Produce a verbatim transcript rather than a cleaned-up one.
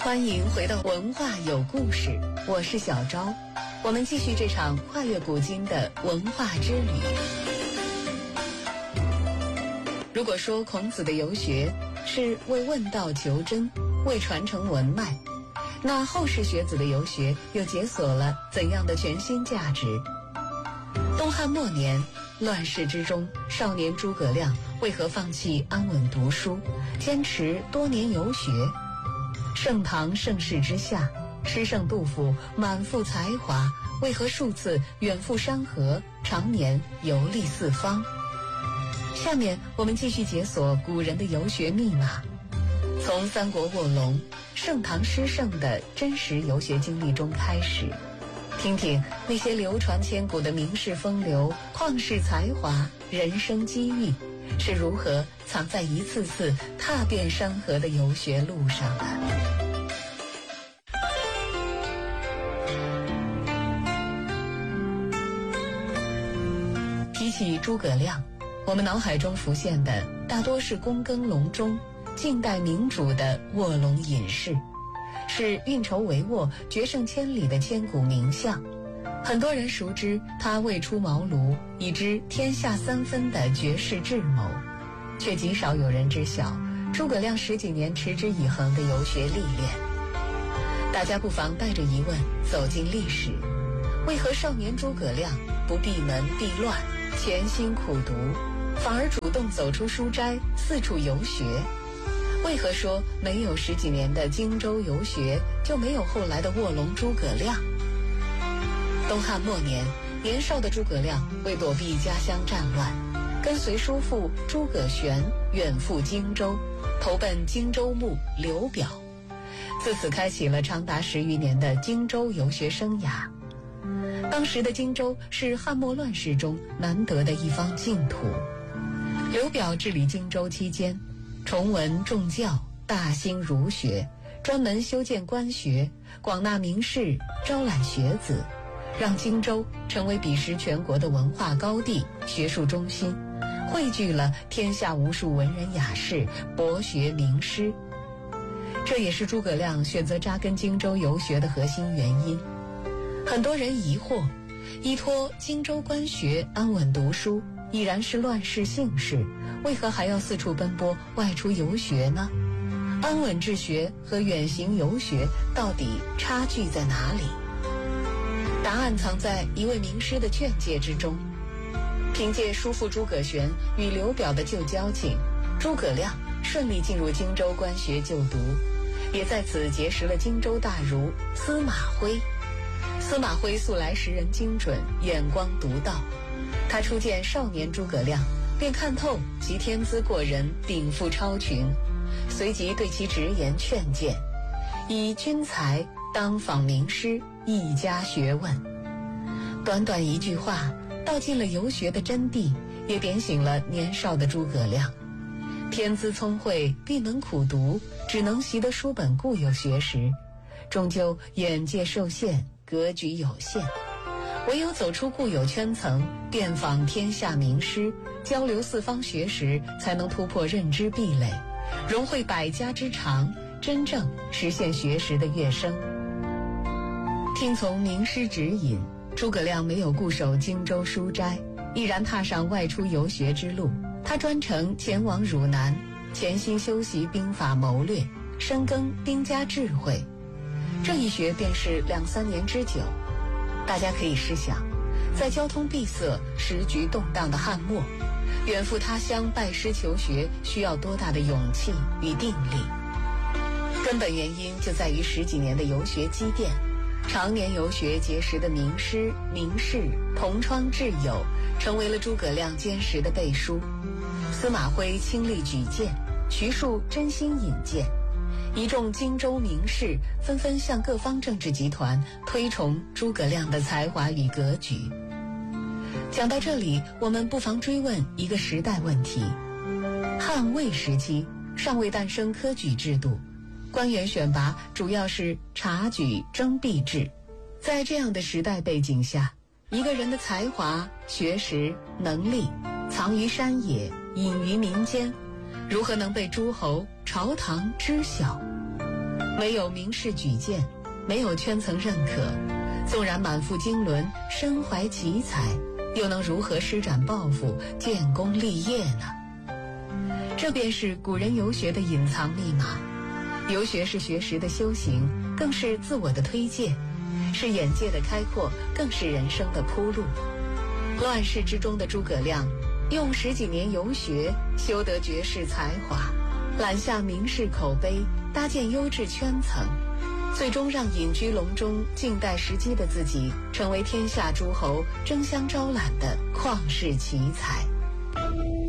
欢迎回到文化有故事，我是小昭，我们继续这场跨越古今的文化之旅。如果说孔子的游学是为问道求真，为传承文脉，那后世学子的游学又解锁了怎样的全新价值？东汉末年，乱世之中，少年诸葛亮为何放弃安稳读书，坚持多年游学？盛唐盛世之下，诗圣杜甫满腹才华，为何数次远赴山河，常年游历四方？下面我们继续解锁古人的游学密码，从三国卧龙、盛唐诗圣的真实游学经历中开始，听听那些流传千古的名士风流、旷世才华、人生机遇是如何藏在一次次踏遍山河的游学路上的。提起诸葛亮，我们脑海中浮现的大多是躬耕隆中、近代明主的卧龙隐士，是运筹帷幄、决胜千里的千古名相。很多人熟知他未出茅庐已知天下三分的绝世智谋，却极少有人知晓诸葛亮十几年持之以恒的游学历练。大家不妨带着疑问走进历史，为何少年诸葛亮不闭门避乱，潜心苦读，反而主动走出书斋，四处游学？为何说没有十几年的荆州游学，就没有后来的卧龙诸葛亮？东汉末年，年少的诸葛亮为躲避家乡战乱，跟随叔父诸葛玄远赴荆州，投奔荆州牧刘表，自此开启了长达十余年的荆州游学生涯。当时的荆州是汉末乱世中难得的一方净土。刘表治理荆州期间，崇文重教，大兴儒学，专门修建官学，广纳名士，招揽学子，让荆州成为彼时全国的文化高地、学术中心，汇聚了天下无数文人雅士、博学名师。这也是诸葛亮选择扎根荆州游学的核心原因。很多人疑惑，依托荆州官学安稳读书，已然是乱世幸事，为何还要四处奔波外出游学呢？安稳治学和远行游学到底差距在哪里？答案藏在一位名师的劝诫之中。凭借叔父诸葛玄与刘表的旧交情，诸葛亮顺利进入荆州官学就读，也在此结识了荆州大儒司马徽。司马徽素来识人精准，眼光独到，他初见少年诸葛亮，便看透其天资过人，禀赋超群，随即对其直言劝谏，以君才当访名师，一家学问。短短一句话，道尽了游学的真谛，也点醒了年少的诸葛亮。天资聪慧，闭门苦读，只能习得书本固有学识，终究眼界受限，格局有限，唯有走出固有圈层，遍访天下名师，交流四方学识，才能突破认知壁垒，融汇百家之长，真正实现学识的跃升。听从名师指引，诸葛亮没有固守荆州书斋，毅然踏上外出游学之路。他专程前往汝南，潜心修习兵法谋略，深耕兵家智慧。这一学便是两三年之久。大家可以试想，在交通闭塞、时局动荡的汉末，远赴他乡拜师求学，需要多大的勇气与定力？根本原因就在于十几年的游学积淀，常年游学结识的名师、名士、同窗挚友，成为了诸葛亮坚实的背书。司马徽亲力举荐，徐庶真心引荐，一众荆州名士纷纷向各方政治集团推崇诸葛亮的才华与格局。讲到这里，我们不妨追问一个时代问题：汉魏时期尚未诞生科举制度，官员选拔主要是察举征辟制。在这样的时代背景下，一个人的才华、学识、能力藏于山野，隐于民间，如何能被诸侯朝堂知晓？ 没有名士举荐，没有圈层认可，纵然满腹经纶，身怀奇才，又能如何施展抱负，建功立业呢？这便是古人游学的隐藏密码。游学是学识的修行，更是自我的推荐，是眼界的开阔，更是人生的铺路。乱世之中的诸葛亮，用十几年游学修得绝世才华，揽下名士口碑，搭建优质圈层，最终让隐居隆中静待时机的自己，成为天下诸侯争相招揽的旷世奇才。